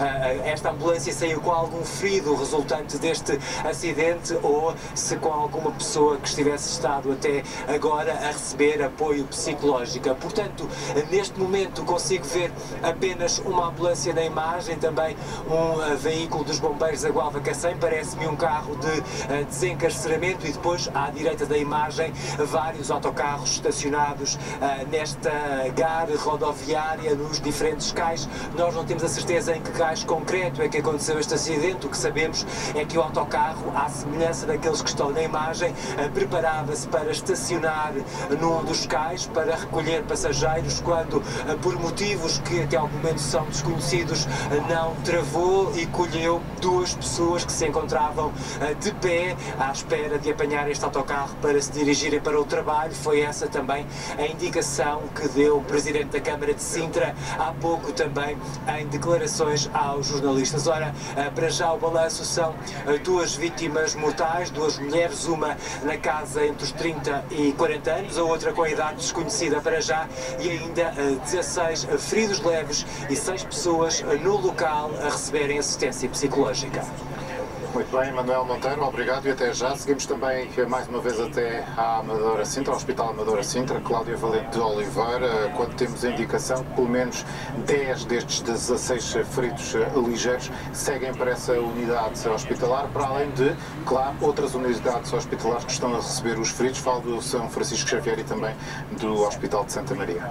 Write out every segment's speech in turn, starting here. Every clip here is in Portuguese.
esta ambulância saiu com algum ferido resultante deste acidente ou se com alguma pessoa que estivesse estado até agora a receber apoio psicológico. Portanto, neste momento consigo ver apenas uma ambulância na imagem, também um veículo dos bombeiros da Gualva Cacém, parece-me um carro de desencarceramento e depois à direita da imagem vários autocarros estacionados nesta gare rodoviária nos diferentes cais. Nós não temos a certeza em que cais concreto é que aconteceu este acidente. O que sabemos é que o autocarro, à semelhança daqueles que estão na imagem, preparava-se para estacionar num dos cais para recolher passageiros quando, por motivos que até ao momento são desconhecidos, não travou e colheu duas pessoas que se encontravam de pé à espera de apanhar este autocarro para se dirigirem para o trabalho. Foi essa também a indicação que deu o Presidente da Câmara de Sintra há pouco também em declarações aos jornalistas. Ora, para já o balanço são duas vítimas mortais, duas mulheres, uma na casa entre os 30 e 40 anos, a outra com a idade desconhecida para já, e ainda 16 feridos leves e 6 pessoas no local a receberem assistência psicológica. Muito bem, Manuel Monteiro, obrigado e até já. Seguimos também mais uma vez até à Amadora Sintra, ao Hospital Amadora Sintra, Cláudia Valente de Oliveira, quando temos a indicação que pelo menos 10 destes 16 feridos ligeiros seguem para essa unidade hospitalar, para além de, claro, outras unidades hospitalares que estão a receber os feridos. Falo do São Francisco Xavier e também do Hospital de Santa Maria.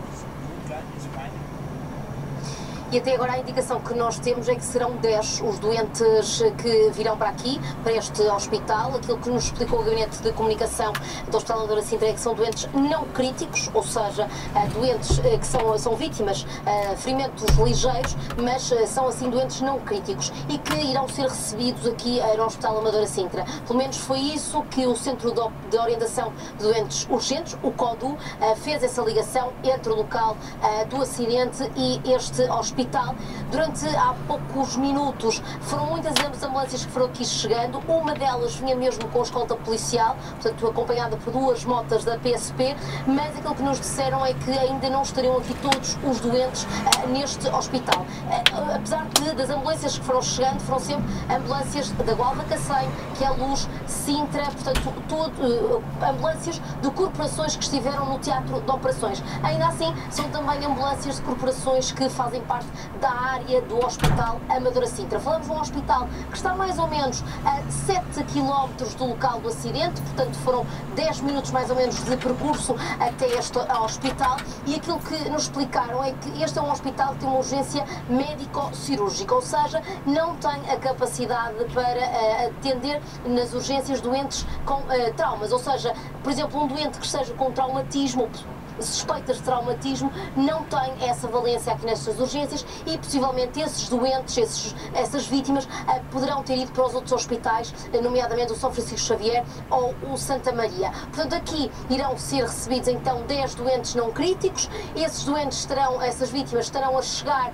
E até agora a indicação que nós temos é que serão 10 os doentes que virão para aqui, para este hospital. Aquilo que nos explicou o Gabinete de Comunicação do Hospital Amadora Sintra é que são doentes não críticos, ou seja, doentes que são vítimas, ferimentos ligeiros, mas são assim doentes não críticos e que irão ser recebidos aqui no Hospital Amadora Sintra. Pelo menos foi isso que o Centro de Orientação de Doentes Urgentes, o CODU, fez essa ligação entre o local do acidente e este hospital. Durante há poucos minutos foram muitas as ambulâncias que foram aqui chegando, uma delas vinha mesmo com escolta policial, portanto acompanhada por duas motas da PSP, mas aquilo que nos disseram é que ainda não estariam aqui todos os doentes neste hospital. Apesar das ambulâncias que foram chegando, foram sempre ambulâncias da Gualva Cacém, que é a Luz, Sintra, portanto ambulâncias de corporações que estiveram no teatro de operações. Ainda assim, são também ambulâncias de corporações que fazem parte da área do Hospital Amadora Sintra. Falamos de um hospital que está mais ou menos a 7 km do local do acidente, portanto foram 10 minutos mais ou menos de percurso até este hospital, e aquilo que nos explicaram é que este é um hospital que tem uma urgência médico-cirúrgica, ou seja, não tem a capacidade para atender nas urgências doentes com traumas, ou seja, por exemplo, um doente que esteja com traumatismo, suspeitas de traumatismo, não tem essa valência aqui nestas urgências e possivelmente esses doentes, essas vítimas poderão ter ido para os outros hospitais, nomeadamente o São Francisco Xavier ou o Santa Maria. Portanto, aqui irão ser recebidos então 10 doentes não críticos. Esses doentes essas vítimas estarão a chegar,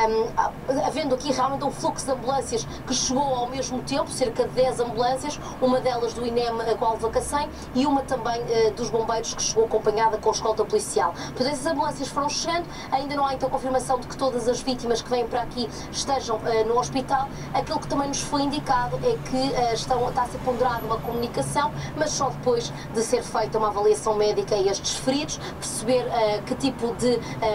havendo aqui realmente um fluxo de ambulâncias que chegou ao mesmo tempo, cerca de 10 ambulâncias, uma delas do INEM Gualva Cacém e uma também dos bombeiros que chegou acompanhada com a escolta policial. Portanto, essas ambulâncias foram chegando, ainda não há então confirmação de que todas as vítimas que vêm para aqui estejam no hospital. Aquilo que também nos foi indicado é que está a ser ponderada uma comunicação, mas só depois de ser feita uma avaliação médica a estes feridos, perceber que tipo de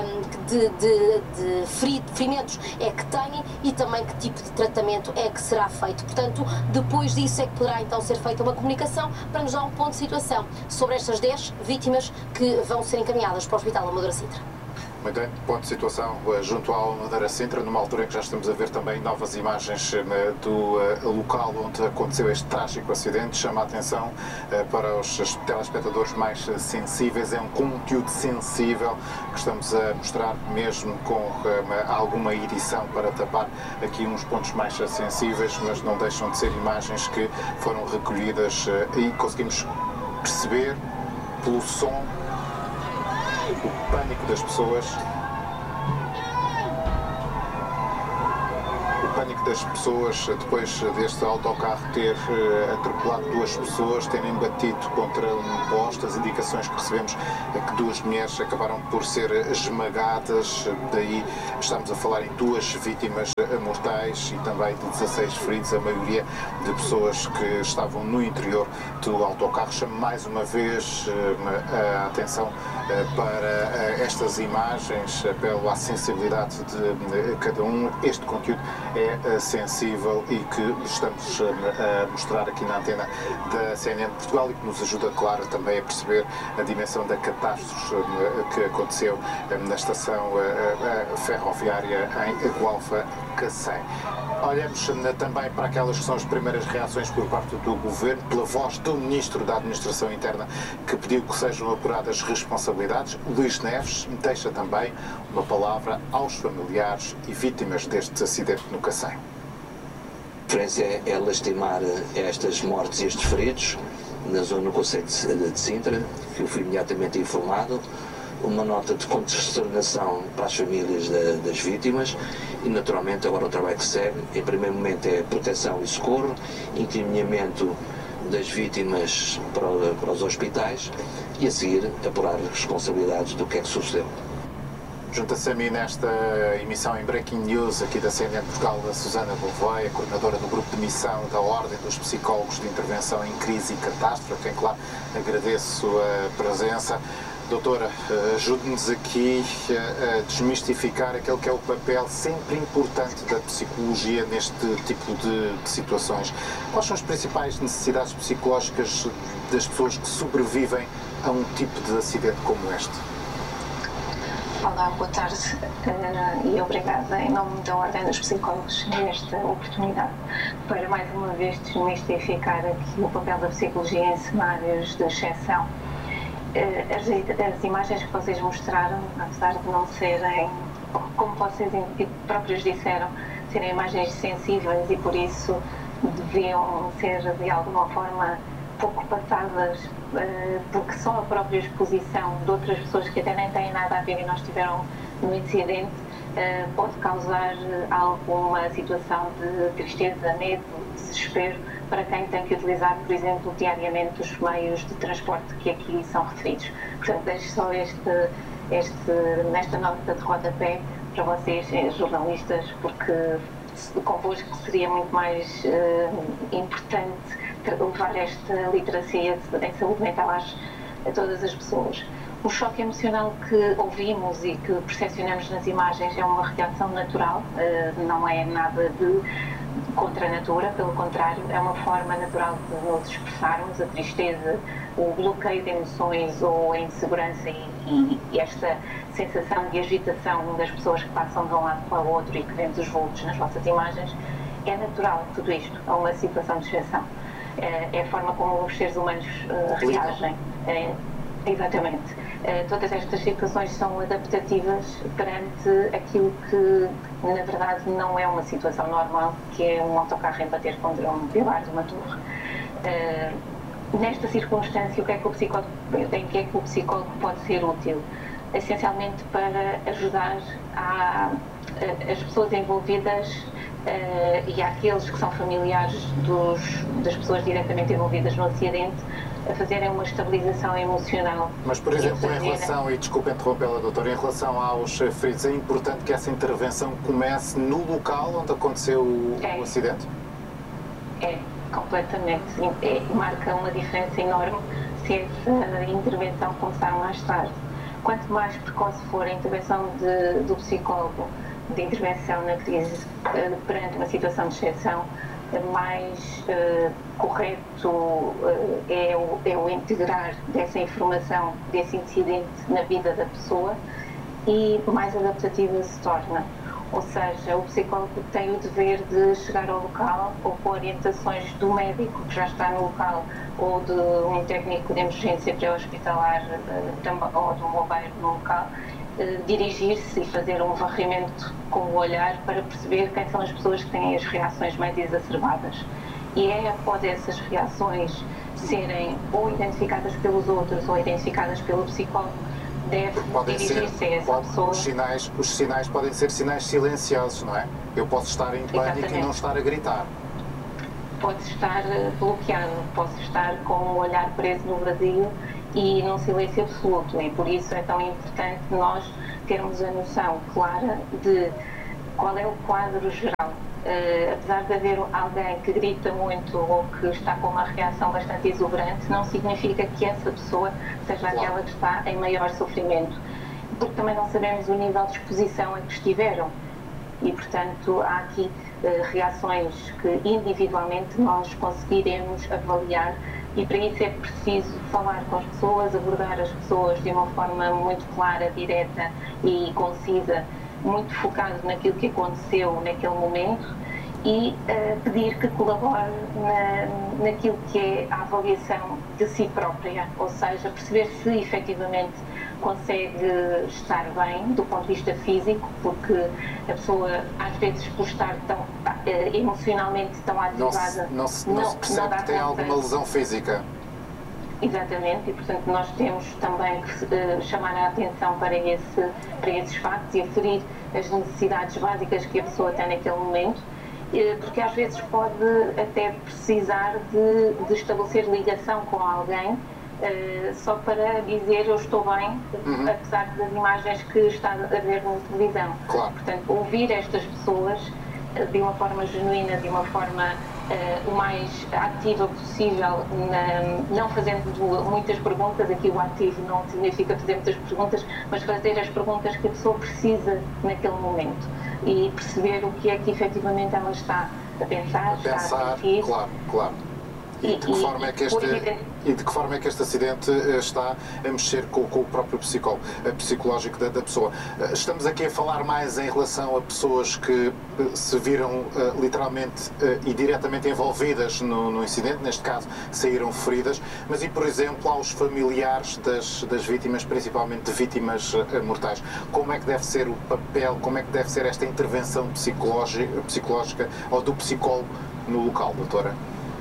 ferimentos é que têm e também que tipo de tratamento é que será feito. Portanto, depois disso é que poderá então ser feita uma comunicação para nos dar um ponto de situação sobre estas 10 vítimas que vão ser encaminhadas para o Hospital Amadora Sintra. Muito bem, ponto de situação junto ao Amadora Sintra, numa altura em que já estamos a ver também novas imagens do local onde aconteceu este trágico acidente. Chama a atenção para os telespectadores mais sensíveis, é um conteúdo sensível que estamos a mostrar mesmo com alguma edição para tapar aqui uns pontos mais sensíveis, mas não deixam de ser imagens que foram recolhidas e conseguimos perceber pelo som o pânico das pessoas, pânico das pessoas depois deste autocarro ter atropelado duas pessoas, terem batido contra um poste. As indicações que recebemos é que duas mulheres acabaram por ser esmagadas, daí estamos a falar em duas vítimas mortais e também de 16 feridos, a maioria de pessoas que estavam no interior do autocarro. Chamo mais uma vez a atenção para estas imagens, apelo à sensibilidade de cada um. Este conteúdo é sensível e que estamos a mostrar aqui na antena da CNN de Portugal e que nos ajuda, claro, também a perceber a dimensão da catástrofe que aconteceu na estação ferroviária em Gualfa-Cacém. Olhamos também para aquelas que são as primeiras reações por parte do Governo, pela voz do Ministro da Administração Interna, que pediu que sejam apuradas responsabilidades. Luís Neves deixa também uma palavra aos familiares e vítimas deste acidente no Cacém. A referência é lastimar estas mortes e estes feridos na zona do concelho de Sintra, que eu fui imediatamente informado. Uma nota de consternação para as famílias das vítimas e, naturalmente, agora o trabalho que segue, em primeiro momento, é proteção e socorro, encaminhamento das vítimas para os hospitais e, a seguir, apurar responsabilidades do que é que sucedeu. Junta-se a mim nesta emissão em Breaking News aqui da CNN Portugal, a Susana Gouveia, coordenadora do Grupo de Missão da Ordem dos Psicólogos de Intervenção em Crise e Catástrofe, a quem, claro, agradeço a presença. Doutora, ajude-nos aqui a desmistificar aquele que é o papel sempre importante da psicologia neste tipo de situações. Quais são as principais necessidades psicológicas das pessoas que sobrevivem a um tipo de acidente como este? Olá, boa tarde e obrigada em nome da Ordem dos Psicólogos nesta oportunidade para mais uma vez desmistificar aqui o papel da psicologia em cenários de exceção. As imagens que vocês mostraram, apesar de não serem, como vocês próprios disseram, serem imagens sensíveis e por isso deviam ser de alguma forma pouco passadas, porque só a própria exposição de outras pessoas que até nem têm nada a ver e não estiveram no incidente pode causar alguma situação de tristeza, medo, desespero para quem tem que utilizar, por exemplo, diariamente os meios de transporte que aqui são referidos. Portanto, deixo só nesta nota de rodapé para vocês, jornalistas, porque convosco seria muito mais importante levar esta literacia em saúde mental a todas as pessoas. O choque emocional que ouvimos e que percepcionamos nas imagens é uma reação natural, não é nada de contra a natura, pelo contrário, é uma forma natural de nos expressarmos a tristeza, o bloqueio de emoções ou a insegurança e esta sensação de agitação das pessoas que passam de um lado para o outro e que vemos os vultos nas vossas imagens. É natural tudo isto, a uma situação de exceção. É a forma como os seres humanos reagem. Exatamente. Todas estas situações são adaptativas perante aquilo que, na verdade, não é uma situação normal, que é um autocarro em bater contra um pilar de uma torre. Nesta circunstância, em que é que o psicólogo pode ser útil? Essencialmente para ajudar as pessoas envolvidas e àqueles que são familiares das pessoas diretamente envolvidas no acidente a fazerem uma estabilização emocional. Mas, por exemplo, em relação, e desculpe interrompê-la, doutora, em relação aos feridos, é importante que essa intervenção comece no local onde aconteceu o acidente? É, completamente. Marca uma diferença enorme se essa intervenção começar mais tarde. Quanto mais precoce for a intervenção do psicólogo de intervenção na crise perante uma situação de exceção, mais correto é o integrar dessa informação, desse incidente na vida da pessoa e mais adaptativa se torna. Ou seja, o psicólogo tem o dever de chegar ao local ou com orientações do médico que já está no local ou de um técnico de emergência pré-hospitalar ou de um bombeiro no local, dirigir-se e fazer um varrimento com o olhar para perceber quem são as pessoas que têm as reações mais exacerbadas. E é após essas reações serem ou identificadas pelos outros ou identificadas pelo psicólogo deve dirigir-se a essa pessoa. Os sinais podem ser sinais silenciosos, não é? Eu posso estar em pânico e não estar a gritar. Pode estar bloqueado, posso estar com o olhar preso no vazio e num silêncio absoluto, e por isso é tão importante nós termos a noção clara de qual é o quadro geral. Apesar de haver alguém que grita muito ou que está com uma reação bastante exuberante, não significa que essa pessoa seja aquela que está em maior sofrimento, porque também não sabemos o nível de exposição a que estiveram, e portanto há aqui reações que individualmente nós conseguiremos avaliar, e para isso é preciso falar com as pessoas, abordar as pessoas de uma forma muito clara, direta e concisa, muito focado naquilo que aconteceu naquele momento, e pedir que colabore naquilo que é a avaliação de si própria, ou seja, perceber se efetivamente consegue estar bem do ponto de vista físico, porque a pessoa às vezes por estar tão emocionalmente tão ativada não se percebe que tem alguma lesão física. Exatamente, e portanto nós temos também que chamar a atenção para esses factos e aferir as necessidades básicas que a pessoa tem naquele momento, porque às vezes pode até precisar de estabelecer ligação com alguém só para dizer eu estou bem, apesar das imagens que está a ver na televisão. Claro. Portanto, ouvir estas pessoas de uma forma genuína, de uma forma o mais ativa possível, não fazendo muitas perguntas. Aqui o ativo não significa fazer muitas perguntas, mas fazer as perguntas que a pessoa precisa naquele momento e perceber o que é que efetivamente ela está a pensar, está a sentir. Claro. E de que forma é que este acidente está a mexer com o próprio psicológico da pessoa? Estamos aqui a falar mais em relação a pessoas que se viram literalmente e diretamente envolvidas no incidente, neste caso saíram feridas, mas e por exemplo aos familiares das vítimas, principalmente de vítimas mortais? Como é que deve ser o papel, como é que deve ser esta intervenção psicológica ou do psicólogo no local, doutora?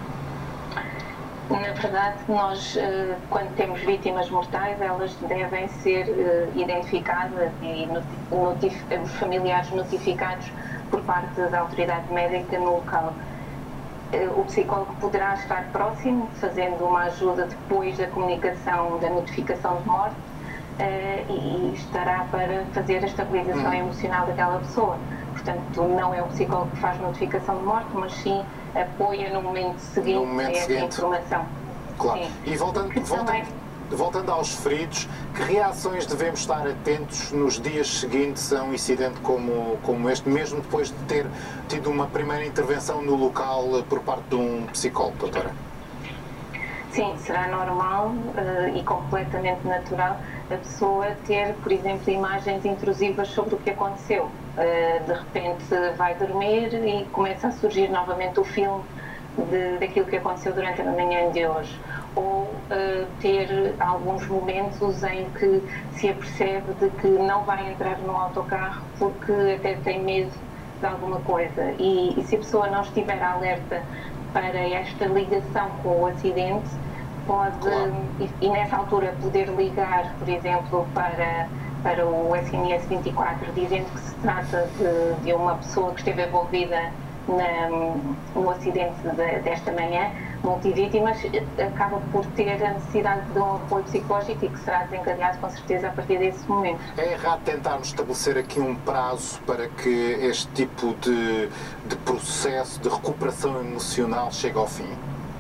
Na verdade, nós, quando temos vítimas mortais, elas devem ser identificadas e os familiares notificados por parte da autoridade médica no local. O psicólogo poderá estar próximo, fazendo uma ajuda depois da comunicação, da notificação de morte, e estará para fazer a estabilização emocional daquela pessoa. Portanto, não é o psicólogo que faz notificação de morte, mas sim apoia no momento seguinte a essa informação. Claro. Sim. E voltando aos feridos, que reações devemos estar atentos nos dias seguintes a um incidente como este, mesmo depois de ter tido uma primeira intervenção no local por parte de um psicólogo, doutora? Sim, será normal e completamente natural a pessoa ter, por exemplo, imagens intrusivas sobre o que aconteceu. De repente vai dormir e começa a surgir novamente o filme daquilo que aconteceu durante a manhã de hoje. Ou ter alguns momentos em que se apercebe de que não vai entrar no autocarro porque até tem medo de alguma coisa. E se a pessoa não estiver alerta para esta ligação com o acidente, pode, e nessa altura, poder ligar, por exemplo, para o SMS 24, dizendo que se trata de uma pessoa que esteve envolvida no acidente desta manhã, multivítimas, acaba por ter a necessidade de um apoio psicológico e que será desencadeado com certeza a partir desse momento. É errado tentarmos estabelecer aqui um prazo para que este tipo de processo de recuperação emocional chegue ao fim?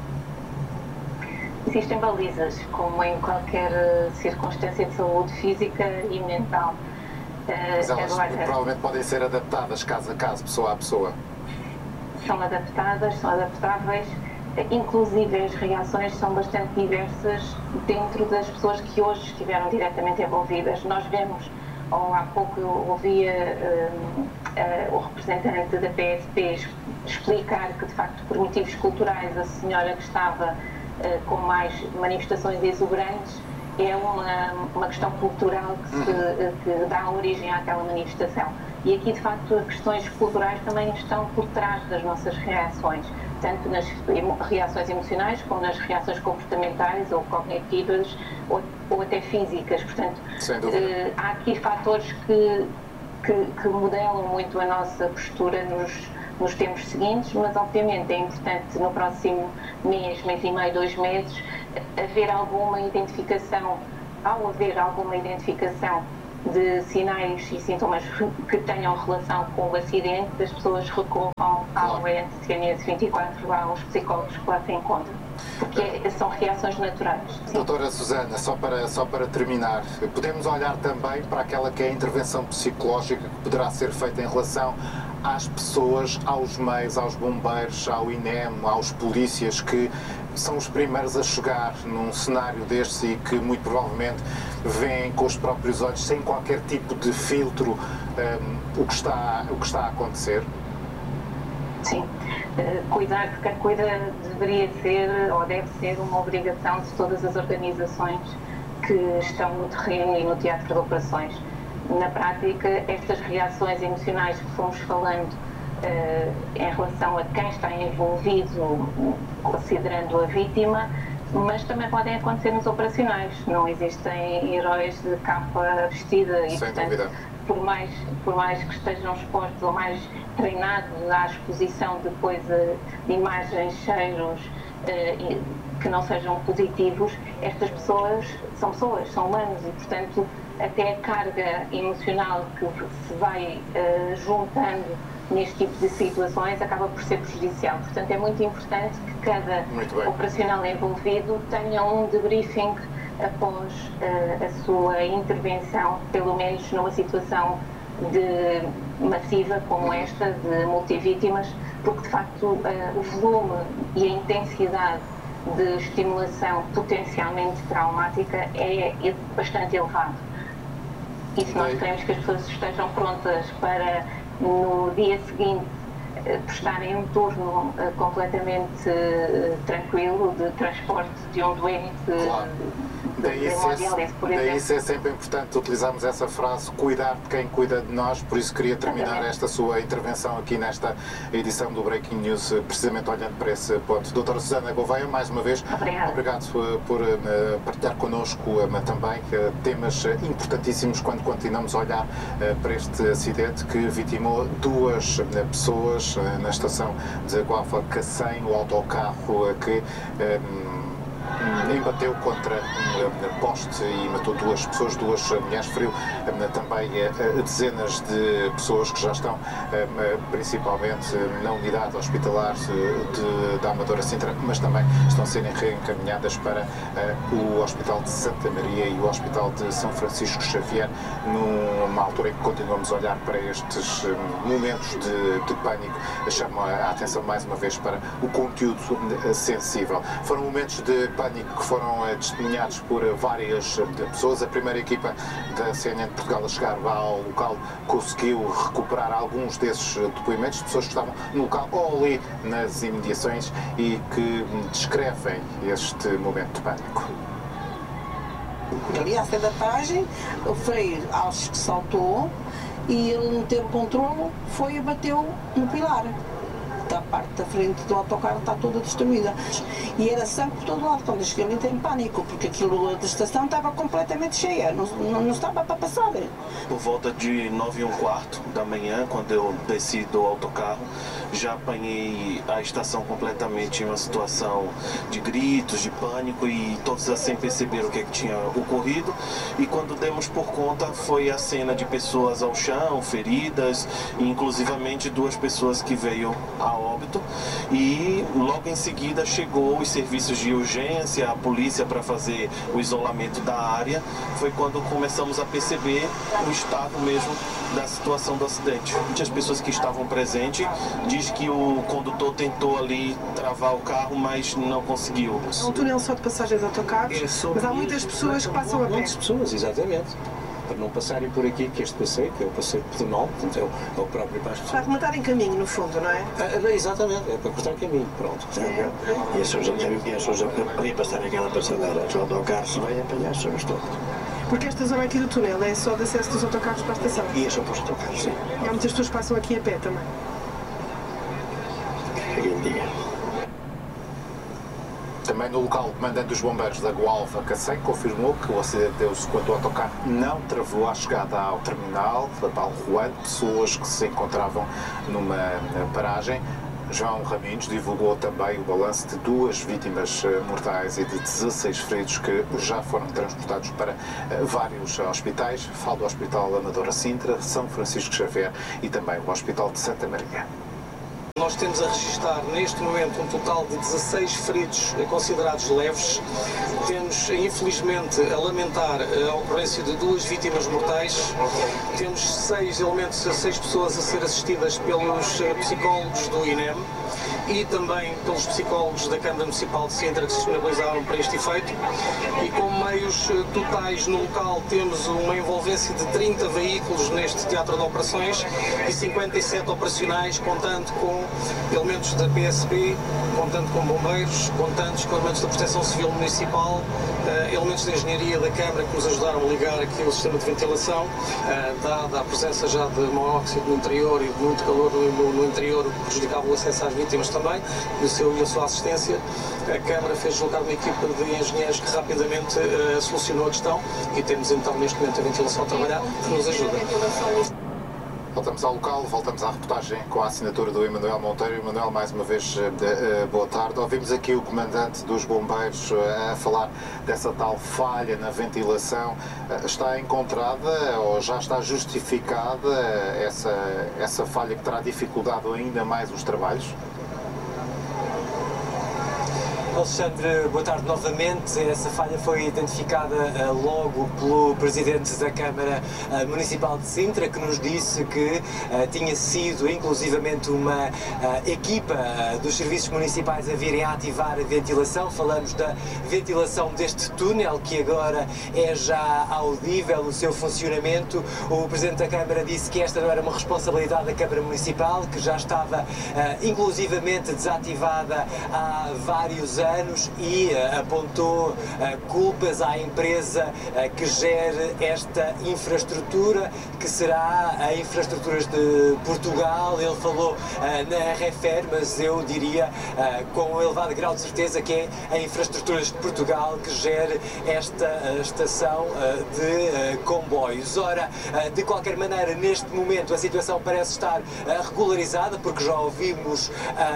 Existem balizas, como em qualquer circunstância de saúde física e mental. Mas elas provavelmente podem ser adaptadas caso a caso, pessoa a pessoa. São adaptadas, são adaptáveis, inclusive as reações são bastante diversas dentro das pessoas que hoje estiveram diretamente envolvidas. Nós vemos, há pouco eu ouvia o representante da PSP explicar que, de facto, por motivos culturais, a senhora que estava com mais manifestações exuberantes é uma questão cultural que dá origem àquela manifestação. E aqui, de facto, questões culturais também estão por trás das nossas reações, tanto nas reações emocionais como nas reações comportamentais ou cognitivas ou até físicas. Portanto, há aqui fatores que modelam muito a nossa postura nos tempos seguintes, mas obviamente é importante no próximo mês e meio, 2 meses, haver alguma identificação, ao haver alguma identificação de sinais e sintomas que tenham relação com o acidente, as pessoas recorram ao CNS 24, aos psicólogos que lá se encontram, porque são reações naturais. Sim. Doutora Susana, só para terminar, podemos olhar também para aquela que é a intervenção psicológica que poderá ser feita em relação às pessoas, aos meios, aos bombeiros, ao INEM, aos polícias, que são os primeiros a chegar num cenário destes e que muito provavelmente veem com os próprios olhos, sem qualquer tipo de filtro, o que está a acontecer? Sim. Cuidar de quem cuida deveria ser ou deve ser uma obrigação de todas as organizações que estão no terreno e no teatro de operações. Na prática, estas reações emocionais que fomos falando em relação a quem está envolvido, considerando a vítima, mas também podem acontecer nos operacionais. Não existem heróis de capa vestida e, portanto, por mais que estejam expostos ou mais treinados à exposição depois de imagens, cheiros que não sejam positivos, estas pessoas, são humanos e, portanto, até a carga emocional que se vai juntando neste tipo de situações acaba por ser prejudicial. Portanto, é muito importante que cada operacional envolvido tenha um debriefing após a sua intervenção, pelo menos numa situação massiva como esta, de multivítimas, porque de facto o volume e a intensidade de estimulação potencialmente traumática é bastante elevado. E se nós queremos que as pessoas estejam prontas para, no dia seguinte, prestarem um turno completamente tranquilo de transporte de um doente, daí é sempre importante utilizarmos essa frase, cuidar de quem cuida de nós. Por isso queria terminar esta sua intervenção aqui nesta edição do Breaking News, precisamente olhando para esse ponto. Doutora Susana Gouveia, mais uma vez, obrigado por partilhar connosco também temas importantíssimos quando continuamos a olhar para este acidente que vitimou 2 pessoas na estação de Gualfa-Cacém, o autocarro que embateu contra um poste e matou 2 pessoas, 2 mulheres, feriu também dezenas de pessoas que já estão principalmente na unidade hospitalar da Amadora Sintra, mas também estão a serem reencaminhadas para o Hospital de Santa Maria e o Hospital de São Francisco Xavier, numa altura em que continuamos a olhar para estes momentos de pânico. Chamo a atenção mais uma vez para o conteúdo sensível. Foram momentos de pânico que foram testemunhados por várias pessoas. A primeira equipa da CNN de Portugal a chegar ao local conseguiu recuperar alguns desses depoimentos de pessoas que estavam no local ou ali nas imediações e que descrevem este momento de pânico. Ali à da pagem, o freio acho que saltou e ele não teve controle, foi e bateu no pilar. A parte da frente do autocarro está toda destruída e era sangue por todo lado. Quando eu cheguei ali entrei em pânico, porque aquilo da estação estava completamente cheia, não estava para passar. Por volta de 9h15 da manhã, quando eu desci do autocarro, já apanhei a estação completamente em uma situação de gritos, de pânico, e todos assim perceberam o que tinha ocorrido. E quando demos por conta, foi a cena de pessoas ao chão, feridas, e inclusivamente 2 pessoas que veio a óbito, e logo em seguida chegou os serviços de urgência, a polícia para fazer o isolamento da área. Foi quando começamos a perceber o estado mesmo da situação do acidente. As pessoas que estavam presentes diz que o condutor tentou ali travar o carro, mas não conseguiu. É um túnel só de passagem de autocarros, mas há muitas pessoas que passam a pé. Muitas pessoas, exatamente. Para não passarem por aqui, que este passeio, que é o passeio pedonal, portanto, é o próprio para as pessoas. Para arrematar em caminho, no fundo, não é? Exatamente, é para cortar caminho, pronto. E as pessoas não devem passar aquela passadeira, os autocarros vai apanhar as pessoas todas. Porque esta zona aqui do túnel é só de acesso dos autocarros para a estação. E é só para os autocarros, sim. E há muitas pessoas que passam aqui a pé também. Hoje em dia. Também no local, o comandante dos bombeiros da Gualva, Cacém, confirmou que o acidente deu-se quando o autocarro não travou à chegada ao terminal, a tal Juan, pessoas que se encontravam numa paragem. João Raminhos divulgou também o balanço de 2 vítimas mortais e de 16 feridos que já foram transportados para vários hospitais. Falo do Hospital Amadora Sintra, São Francisco Xavier e também o Hospital de Santa Maria. Nós temos a registrar neste momento um total de 16 feridos considerados leves. Temos, infelizmente, a lamentar a ocorrência de 2 vítimas mortais. Temos 6 pessoas a ser assistidas pelos psicólogos do INEM e também pelos psicólogos da Câmara Municipal de Sintra que se disponibilizaram para este efeito. E com meios totais no local temos uma envolvência de 30 veículos neste teatro de operações e 57 operacionais, contando com elementos da PSP, contando com bombeiros, contando com elementos da Proteção Civil Municipal, elementos da engenharia da Câmara que nos ajudaram a ligar aqui o sistema de ventilação, dada a presença já de monóxido no interior e de muito calor no interior, que prejudicava o acesso às vítimas também, e a sua assistência. A Câmara fez deslocar uma equipa de engenheiros que rapidamente solucionou a questão e temos então neste momento a ventilação a trabalhar, que nos ajuda. Voltamos ao local, voltamos à reportagem com a assinatura do Emanuel Monteiro. Emanuel, mais uma vez, boa tarde. Ouvimos aqui o comandante dos bombeiros a falar dessa tal falha na ventilação. Está encontrada ou já está justificada essa falha que terá dificultado ainda mais os trabalhos? Alexandre, boa tarde novamente. Essa falha foi identificada logo pelo Presidente da Câmara Municipal de Sintra, que nos disse que tinha sido inclusivamente uma equipa dos serviços municipais a virem a ativar a ventilação. Falamos da ventilação deste túnel, que agora é já audível no seu funcionamento. O Presidente da Câmara disse que esta não era uma responsabilidade da Câmara Municipal, que já estava inclusivamente desativada há vários anos e apontou culpas à empresa que gere esta infraestrutura, que será a Infraestruturas de Portugal. Ele falou na RFR, mas eu diria com um elevado grau de certeza que é a Infraestruturas de Portugal que gere esta estação de comboios. Ora, de qualquer maneira, neste momento a situação parece estar regularizada, porque já ouvimos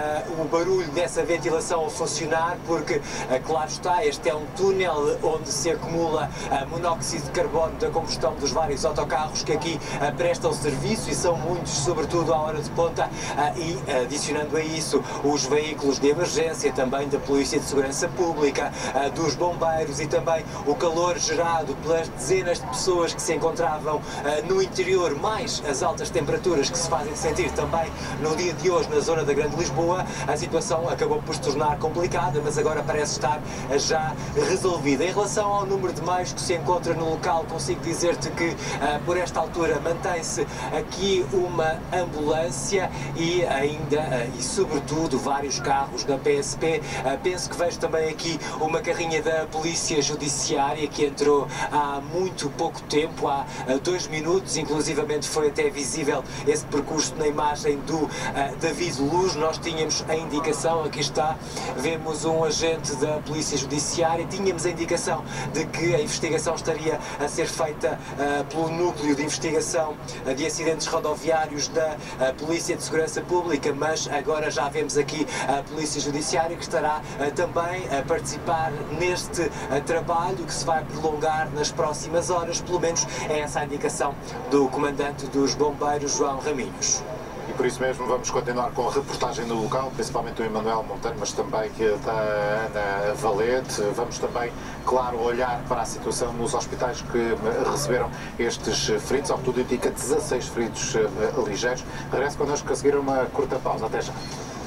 o barulho dessa ventilação a funcionar, porque, claro está, este é um túnel onde se acumula monóxido de carbono da combustão dos vários autocarros que aqui prestam serviço, e são muitos, sobretudo à hora de ponta, e adicionando a isso os veículos de emergência, também da Polícia de Segurança Pública, dos bombeiros, e também o calor gerado pelas dezenas de pessoas que se encontravam no interior, mais as altas temperaturas que se fazem sentir também no dia de hoje na zona da Grande Lisboa. A situação acabou por se tornar complicada, mas agora parece estar já resolvida. Em relação ao número de meios que se encontra no local, consigo dizer-te que por esta altura mantém-se aqui uma ambulância e ainda e sobretudo vários carros da PSP. Penso que vejo também aqui uma carrinha da Polícia Judiciária que entrou há muito pouco tempo, há 2 minutos, inclusivamente foi até visível esse percurso na imagem do David Luz. Nós tínhamos a indicação, aqui está, vemos um agente da Polícia Judiciária, tínhamos a indicação de que a investigação estaria a ser feita pelo Núcleo de Investigação de Acidentes Rodoviários da Polícia de Segurança Pública, mas agora já vemos aqui a Polícia Judiciária que estará também a participar neste trabalho que se vai prolongar nas próximas horas, pelo menos é essa a indicação do Comandante dos Bombeiros, João Raminhos. E por isso mesmo vamos continuar com a reportagem no local, principalmente do Emanuel Monteiro, mas também da Ana Valente. Vamos também, claro, olhar para a situação nos hospitais que receberam estes feridos, ao que tudo indica 16 feridos ligeiros. Regresso connosco a seguir uma curta pausa. Até já.